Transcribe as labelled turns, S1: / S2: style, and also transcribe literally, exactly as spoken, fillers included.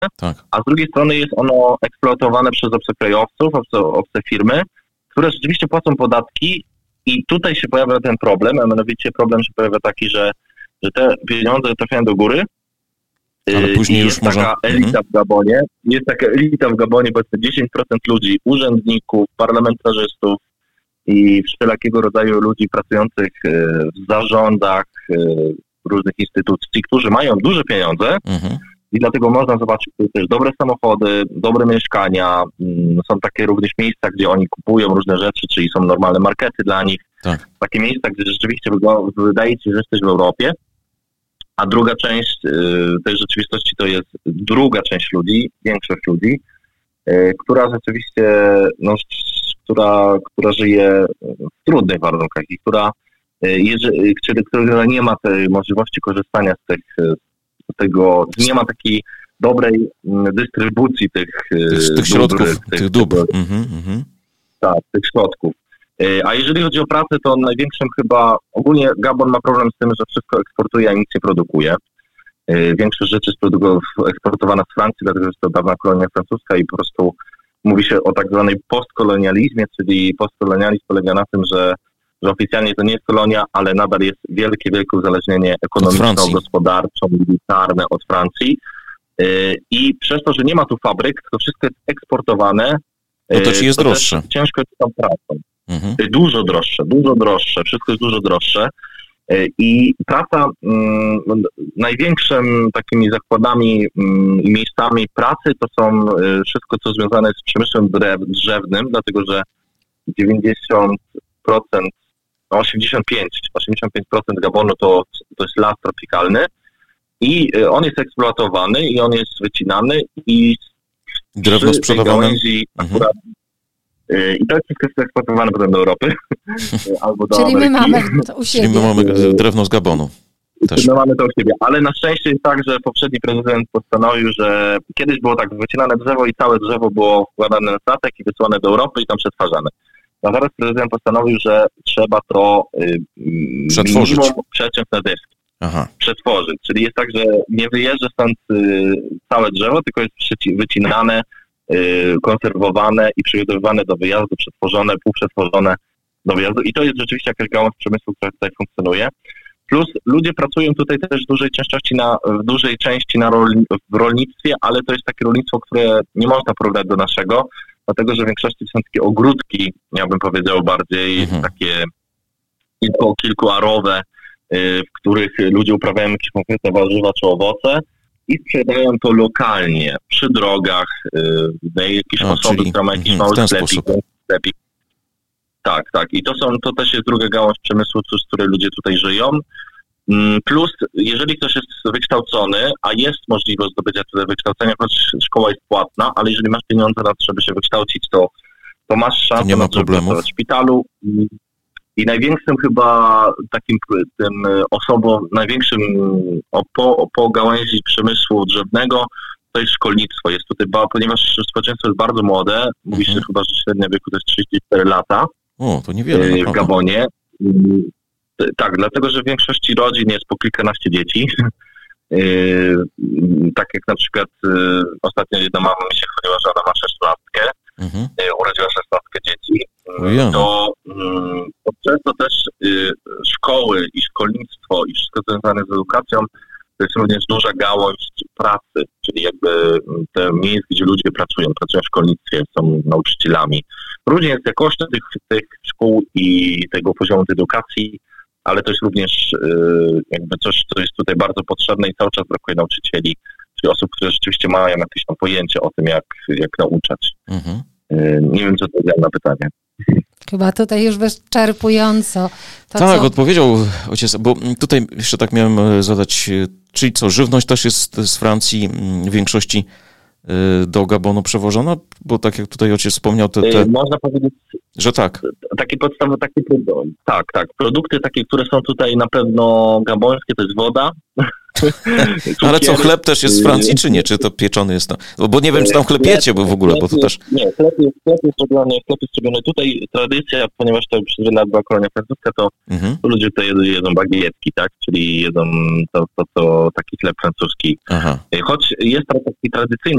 S1: tak.
S2: A z drugiej strony jest ono eksploatowane przez obcokrajowców, obce, obce firmy, które rzeczywiście płacą podatki i tutaj się pojawia ten problem, a mianowicie problem się pojawia taki, że, że te pieniądze trafiają do góry.
S1: Ale później
S2: I
S1: już
S2: jest
S1: można...
S2: taka elita mhm. w Gabonie, jest taka elita w Gabonie, powiedzmy dziesięć procent ludzi, urzędników, parlamentarzystów i wszelakiego rodzaju ludzi pracujących w zarządach różnych instytucji, którzy mają duże pieniądze mhm. i dlatego można zobaczyć też dobre samochody, dobre mieszkania, są takie również miejsca, gdzie oni kupują różne rzeczy, czyli są normalne markety dla nich,
S1: tak.
S2: takie miejsca, gdzie rzeczywiście wydaje ci się, że jesteś w Europie. A druga część y, tej rzeczywistości to jest druga część ludzi, większość ludzi, y, która rzeczywiście, no, która, która żyje w trudnych warunkach i która, y, jeżeli, która nie ma tej możliwości korzystania z, tych, z tego, nie ma takiej dobrej dystrybucji tych,
S1: tych, tych
S2: dóbr,
S1: środków,
S2: tych,
S1: tych dóbr.
S2: Tych,
S1: mhm, mhm.
S2: Tak, tych środków. A jeżeli chodzi o pracę, to największym chyba, ogólnie Gabon ma problem z tym, że wszystko eksportuje, a nic nie produkuje. Większość rzeczy jest eksportowana z Francji, dlatego że jest to dawna kolonia francuska i po prostu mówi się o tak zwanej postkolonializmie, czyli postkolonializm polega na tym, że, że oficjalnie to nie jest kolonia, ale nadal jest wielkie, wielkie uzależnienie ekonomiczno-gospodarczo-militarne od Francji. I przez to, że nie ma tu fabryk, to wszystko jest eksportowane.
S1: No to ci jest droższe.
S2: Ciężko jest tam pracą. Mhm. Dużo droższe, dużo droższe, wszystko jest dużo droższe i praca, m, największym takimi zakładami m, i miejscami pracy to są wszystko, co związane z przemysłem drzewnym, dlatego że dziewięćdziesiąt procent, osiemdziesiąt pięć procent Gabonu to, to jest las tropikalny i on jest eksploatowany i on jest wycinany i
S1: drewno sprzedawane.
S2: Akurat I to jest wszystko eksportowane potem do Europy. Albo do
S3: Czyli
S2: Ameryki.
S3: my mamy to u siebie.
S1: Czyli my mamy drewno z Gabonu. Też.
S2: My mamy to u siebie. Ale na szczęście jest tak, że poprzedni prezydent postanowił, że kiedyś było tak wycinane drzewo i całe drzewo było wkładane na statek i wysłane do Europy i tam przetwarzane. A teraz prezydent postanowił, że trzeba to y,
S1: przetworzyć.
S2: Minimum przeciąć na deski.
S1: Aha.
S2: Przetworzyć. Czyli jest tak, że nie wyjeżdża stąd y, całe drzewo, tylko jest przyci- wycinane, konserwowane i przygotowywane do wyjazdu, przetworzone, półprzetworzone do wyjazdu i to jest rzeczywiście jakaś gałąź przemysłu, która tutaj funkcjonuje. Plus ludzie pracują tutaj też w dużej części na, w dużej części na rolni, w rolnictwie, ale to jest takie rolnictwo, które nie można porównać do naszego, dlatego że w większości są takie ogródki, ja bym powiedział bardziej mhm. takie kilku, kilkuarowe, w których ludzie uprawiają jakieś konkretne warzywa czy owoce i sprzedają to lokalnie, przy drogach, yy, jakieś
S1: A,
S2: osoby,
S1: czyli,
S2: które mają jakiś
S1: mm,
S2: mały sklepik, sklepik. Tak, tak. I to są, to też jest druga gałąź przemysłu, z której ludzie tutaj żyją. Plus, jeżeli ktoś jest wykształcony, a jest możliwość zdobycia tutaj wykształcenia, choć szkoła jest płatna, ale jeżeli masz pieniądze na to, żeby się wykształcić, to, to masz szansę
S1: nie ma
S2: na to, żeby
S1: problemów.
S2: w szpitalu. I największym chyba takim tym osobą, największym po, po gałęzi przemysłu drzewnego to jest szkolnictwo. Jest tutaj, ponieważ społeczeństwo jest bardzo młode, mówi się mhm. chyba, że średnia wieku to jest trzydzieści cztery lata.
S1: O, to niewiele.
S2: W
S1: naprawdę.
S2: Gabonie. Tak, dlatego, że w większości rodzin jest po kilkanaście dzieci. Tak jak na przykład ostatnio jedna mama mi się chwaliła, że ona ma szesnastkę. Mhm. Urodziła szesnastkę dzieci. To, to często też szkoły i szkolnictwo i wszystko związane z edukacją to jest również duża gałąź pracy, czyli jakby te miejsca, gdzie ludzie pracują, pracują w szkolnictwie, są nauczycielami. Różnie jest jakość tych, tych szkół i tego poziomu edukacji, ale to jest również jakby coś, co jest tutaj bardzo potrzebne i cały czas brakuje nauczycieli, czyli osób, które rzeczywiście mają jakieś tam pojęcie o tym, jak, jak nauczać. Mhm. Nie wiem, co to jest na pytanie.
S3: Chyba tutaj już wyczerpująco. To
S1: tak,
S3: co?
S1: odpowiedział ojciec, bo tutaj jeszcze tak miałem zadać, czyli co, żywność też jest z Francji w większości do Gabonu przewożona? Bo tak jak tutaj ojciec wspomniał, te, te...
S2: Można powiedzieć,
S1: że tak.
S2: Takie podstawy, takie, tak, tak. Produkty takie, które są tutaj na pewno gabońskie, to jest woda.
S1: Ale co, chleb też jest z Francji, czy nie? Czy to pieczony jest tam? Bo nie wiem, czy tam chleb jecie, bo w ogóle, bo to też...
S2: Nie, chleb jest, chleb jest robiony, chleb jest robiony tutaj. Tradycja, ponieważ to przez wiele lat była kolonia francuska, to mhm. ludzie tutaj jedzą, jedzą bagietki, tak? Czyli jedzą to, to, to taki chleb francuski. Aha. Choć jest to taki tradycyjny